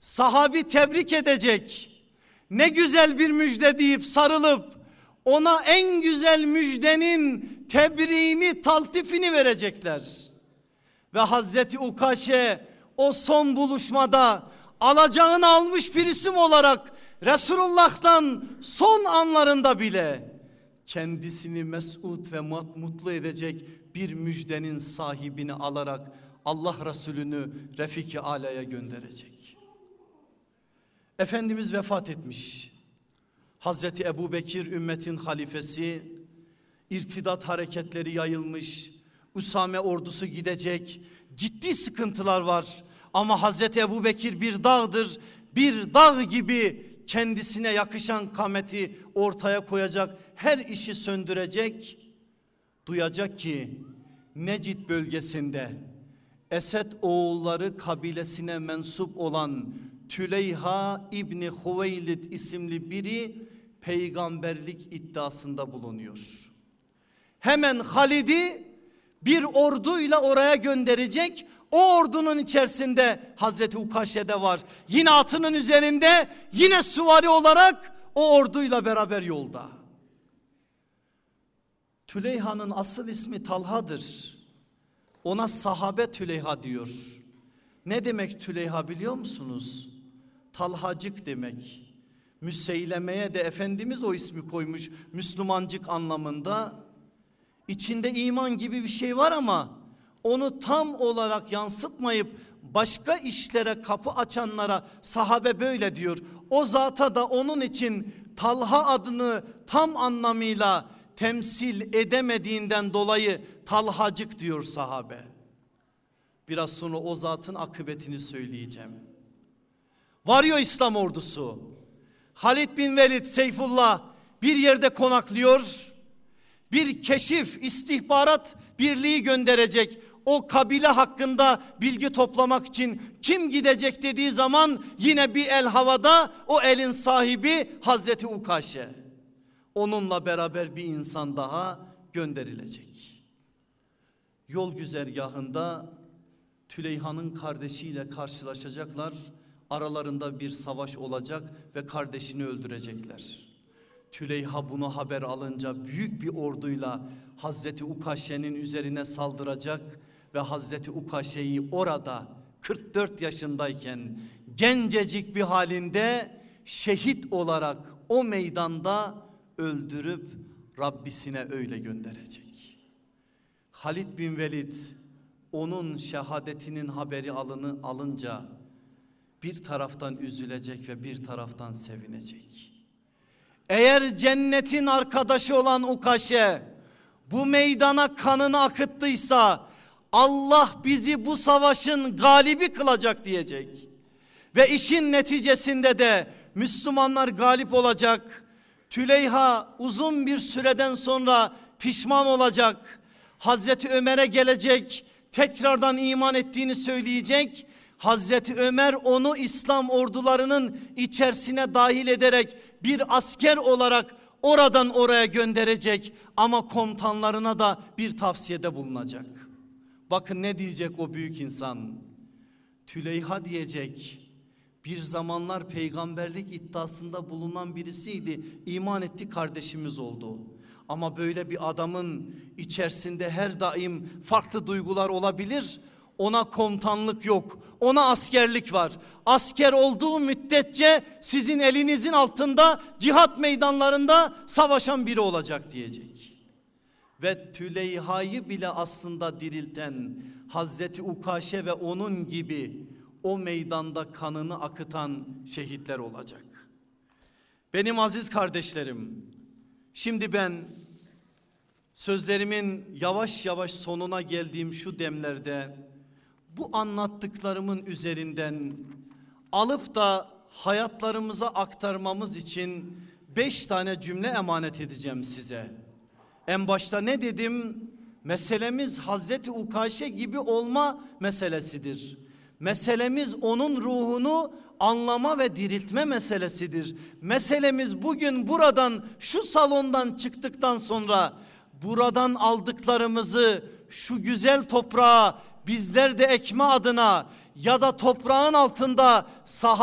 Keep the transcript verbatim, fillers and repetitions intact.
Sahabi tebrik edecek. Ne güzel bir müjde deyip sarılıp ona en güzel müjdenin tebriğini, taltifini verecekler. Ve Hazreti Ukaşe o son buluşmada alacağını almış bir isim olarak Resulullah'tan son anlarında bile kendisini mesut ve mutlu edecek bir müjdenin sahibini alarak Allah Resulü'nü Refik-i Ala'ya gönderecek. Efendimiz vefat etmiş. Hazreti Ebubekir ümmetin halifesi, irtidat hareketleri yayılmış, Usame ordusu gidecek, ciddi sıkıntılar var. Ama Hazreti Ebubekir bir dağdır, bir dağ gibi kendisine yakışan kameti ortaya koyacak, her işi söndürecek. Duyacak ki Necid bölgesinde Esed oğulları kabilesine mensup olan Tüleyha İbni Huveylid isimli biri peygamberlik iddiasında bulunuyor. Hemen Halid'i bir orduyla oraya gönderecek. O ordunun içerisinde Hazreti Ukaşe de var. Yine atının üzerinde, yine süvari olarak o orduyla beraber yolda. Tüleyha'nın asıl ismi Talha'dır. Ona sahabe Tüleyha diyor. Ne demek Tüleyha biliyor musunuz? Talhacık demek. Müseyleme'ye de Efendimiz o ismi koymuş, Müslümancık anlamında. İçinde iman gibi bir şey var ama onu tam olarak yansıtmayıp başka işlere kapı açanlara sahabe böyle diyor. O zata da onun için Talha adını tam anlamıyla temsil edemediğinden dolayı Talhacık diyor sahabe. Biraz sonra o zatın akıbetini söyleyeceğim. Varıyor İslam ordusu. Halid bin Velid, Seyfullah bir yerde konaklıyor. Bir keşif, istihbarat birliği gönderecek. O kabile hakkında bilgi toplamak için kim gidecek dediği zaman yine bir el havada, o elin sahibi Hazreti Ukaşe. Onunla beraber bir insan daha gönderilecek. Yol güzergahında Tüleyha'nın kardeşiyle karşılaşacaklar. Aralarında bir savaş olacak ve kardeşini öldürecekler. Tüleyha bunu haber alınca büyük bir orduyla Hazreti Ukaşe'nin üzerine saldıracak ve Hazreti Ukaşe'yi orada kırk dört yaşındayken gencecik bir halinde şehit olarak o meydanda öldürüp Rabbisine öyle gönderecek. Halid bin Velid onun şehadetinin haberi alını alınca bir taraftan üzülecek ve bir taraftan sevinecek. Eğer cennetin arkadaşı olan Ukaşe bu meydana kanını akıttıysa Allah bizi bu savaşın galibi kılacak diyecek. Ve işin neticesinde de Müslümanlar galip olacak. Tüleyha uzun bir süreden sonra pişman olacak. Hazreti Ömer'e gelecek, tekrardan iman ettiğini söyleyecek. Hazreti Ömer onu İslam ordularının içerisine dahil ederek bir asker olarak oradan oraya gönderecek. Ama komutanlarına da bir tavsiyede bulunacak. Bakın ne diyecek o büyük insan? Tüleyha diyecek, bir zamanlar peygamberlik iddiasında bulunan birisiydi. İman etti, kardeşimiz oldu. Ama böyle bir adamın içerisinde her daim farklı duygular olabilir. Ona komutanlık yok, ona askerlik var. Asker olduğu müddetçe sizin elinizin altında cihat meydanlarında savaşan biri olacak diyecek. Ve Tüleyha'yı bile aslında dirilten Hazreti Ukaşe ve onun gibi o meydanda kanını akıtan şehitler olacak. Benim aziz kardeşlerim, şimdi ben sözlerimin yavaş yavaş sonuna geldiğim şu demlerde bu anlattıklarımın üzerinden alıp da hayatlarımıza aktarmamız için beş tane cümle emanet edeceğim size. En başta ne dedim? Meselemiz Hazreti Ukaşe gibi olma meselesidir. Meselemiz onun ruhunu anlama ve diriltme meselesidir. Meselemiz bugün buradan, şu salondan çıktıktan sonra buradan aldıklarımızı şu güzel toprağa bizler de ekme adına ya da toprağın altında saha